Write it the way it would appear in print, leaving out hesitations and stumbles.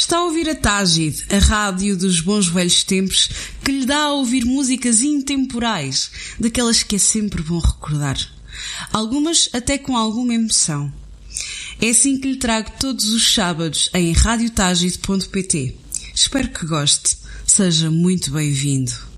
Está a ouvir a Tágide, a rádio dos bons velhos tempos, que lhe dá a ouvir músicas intemporais, daquelas que é sempre bom recordar. Algumas até com alguma emoção. É assim que lhe trago todos os sábados em radiotagide.pt. Espero que goste. Seja muito bem-vindo.